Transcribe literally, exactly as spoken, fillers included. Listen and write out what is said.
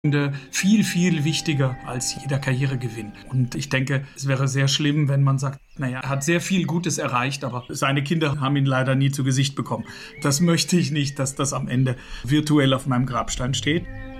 viel, viel wichtiger als jeder Karrieregewinn. Und ich denke, es wäre sehr schlimm, wenn man sagt, naja, er hat sehr viel Gutes erreicht, aber seine Kinder haben ihn leider nie zu Gesicht bekommen. Das möchte ich nicht, dass das am Ende virtuell auf meinem Grabstein steht.